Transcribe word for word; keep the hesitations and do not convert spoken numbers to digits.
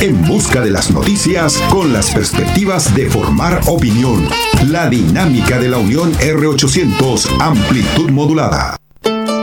en busca de las noticias con las perspectivas de formar opinión. La dinámica de la Unión R ochocientos, amplitud modulada.